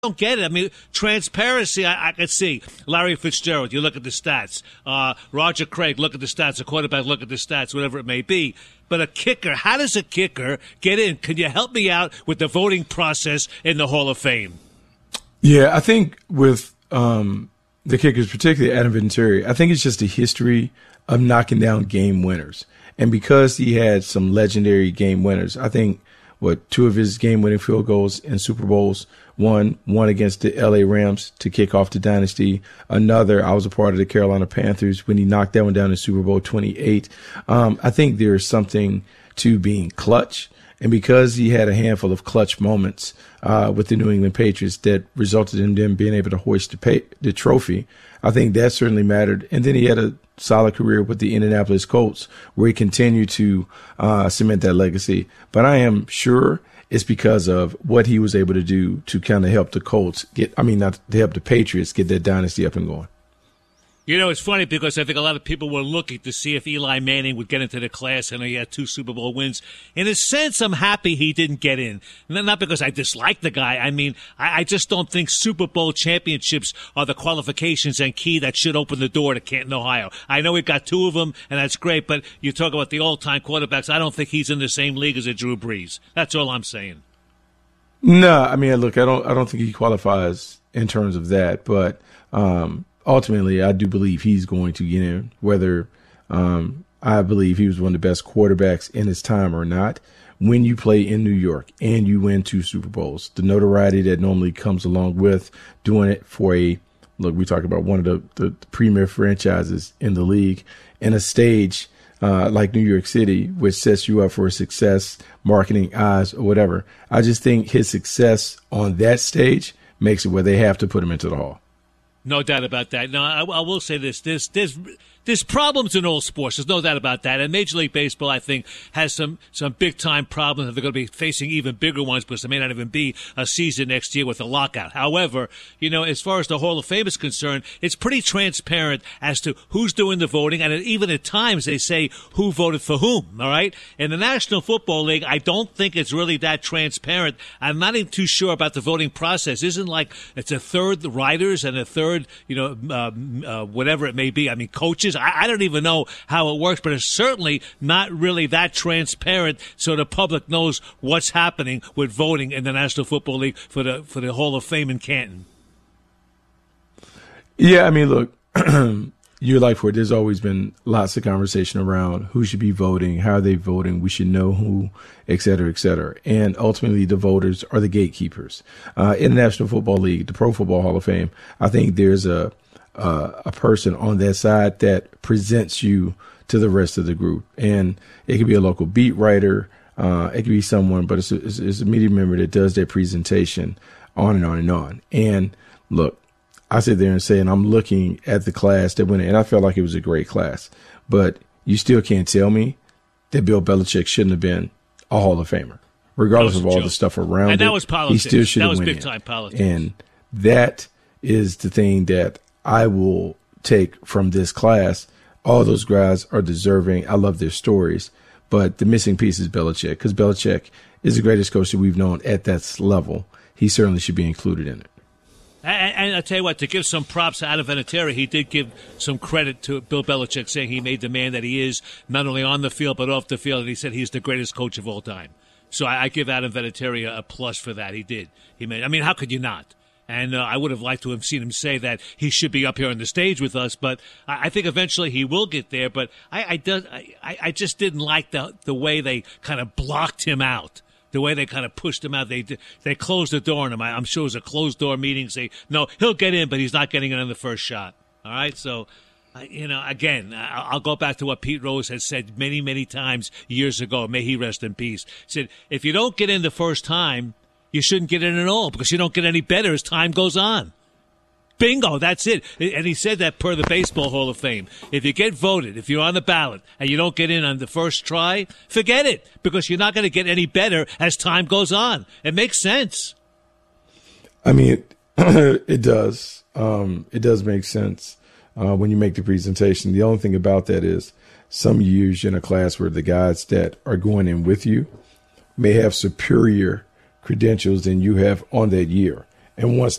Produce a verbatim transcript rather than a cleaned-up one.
don't get it. I mean, transparency, I, I could see. Larry Fitzgerald, you look at the stats. Uh, Roger Craig, look at the stats. A quarterback, look at the stats, whatever it may be. But a kicker, how does a kicker get in? Can you help me out with the voting process in the Hall of Fame? Yeah, I think with um, the kickers, particularly Adam Vinatieri, I think it's just a history of knocking down game winners. And because he had some legendary game winners, I think, what, two of his game-winning field goals in Super Bowls, one, one against the L A Rams to kick off the dynasty. Another, I was a part of the Carolina Panthers when he knocked that one down in Super Bowl twenty-eight. Um, I think there's something to being clutch. And because he had a handful of clutch moments uh, with the New England Patriots that resulted in them being able to hoist the, pay, the trophy, I think that certainly mattered. And then he had a solid career with the Indianapolis Colts where he continued to uh, cement that legacy. But I am sure it's because of what he was able to do to kind of help the Colts get, I mean, not to help the Patriots get that dynasty up and going. You know, it's funny because I think a lot of people were looking to see if Eli Manning would get into the class. I know he had two Super Bowl wins. In a sense, I'm happy he didn't get in. Not because I dislike the guy. I mean, I, I just don't think Super Bowl championships are the qualifications and key that should open the door to Canton, Ohio. I know we've got two of them, and that's great, but you talk about the all-time quarterbacks. I don't think he's in the same league as a Drew Brees. That's all I'm saying. No, I mean, look, I don't, I don't think he qualifies in terms of that, but um, ultimately, I do believe he's going to get in, whether um, I believe he was one of the best quarterbacks in his time or not. When you play in New York and you win two Super Bowls, the notoriety that normally comes along with doing it for a, look, we talk about one of the, the premier franchises in the league and a stage uh, like New York City, which sets you up for success, marketing eyes or whatever. I just think his success on that stage makes it where they have to put him into the Hall. No doubt about that. No, I, I will say this. There's, there's, there's problems in all sports. There's no doubt about that. And Major League Baseball, I think, has some, some big-time problems. And they're going to be facing even bigger ones because there may not even be a season next year with a lockout. However, you know, as far as the Hall of Fame is concerned, it's pretty transparent as to who's doing the voting. And even at times they say who voted for whom, all right? In the National Football League, I don't think it's really that transparent. I'm not even too sure about the voting process. Isn't like it's a third the writers and a third you know, uh, uh, whatever it may be. I mean, coaches. I, I don't even know how it works, but it's certainly not really that transparent so the public knows what's happening with voting in the National Football League for the for the Hall of Fame in Canton. Yeah, I mean, look, you're like for it. There's always been lots of conversation around who should be voting, how are they voting, we should know who, et cetera, et cetera. And ultimately, the voters are the gatekeepers. Uh, in the National Football League, the Pro Football Hall of Fame, I think there's a uh, a person on that side that presents you to the rest of the group. And it could be a local beat writer, uh, it could be someone, but it's a, it's, it's a media member that does their presentation on and on and on. And look, I sit there and say, and I'm looking at the class that went in, and I felt like it was a great class. But you still can't tell me that Bill Belichick shouldn't have been a Hall of Famer, regardless of all joke. the stuff around and that it. Was politics. He still should that have was went big in. time politics. And that is the thing that I will take from this class. All those guys are deserving. I love their stories. But the missing piece is Belichick, because Belichick is the greatest coach that we've known at that level. He certainly should be included in it. And, and I'll tell you what, to give some props to Adam Vinatieri, he did give some credit to Bill Belichick, saying he made the man that he is, not only on the field but off the field, and he said he's the greatest coach of all time. So I, I give Adam Vinatieri a, a plus for that. He did. He made. I mean, how could you not? And uh, I would have liked to have seen him say that he should be up here on the stage with us, but I, I think eventually he will get there. But I, I, does, I, I just didn't like the the way they kind of blocked him out. The way they kind of pushed him out, they they closed the door on him. I'm sure it was a closed-door meeting. Say, no, he'll get in, but he's not getting in on the first shot. All right? So, uh, you know, again, I'll go back to what Pete Rose has said many, many times years ago. May he rest in peace. He said, if you don't get in the first time, you shouldn't get in at all because you don't get any better as time goes on. Bingo, that's it. And he said that per the Baseball Hall of Fame. If you get voted, if you're on the ballot, and you don't get in on the first try, forget it, because you're not going to get any better as time goes on. It makes sense. I mean, it, it does. Um, it does make sense uh, when you make the presentation. The only thing about that is some years you're in a class where the guys that are going in with you may have superior credentials than you have on that year. And once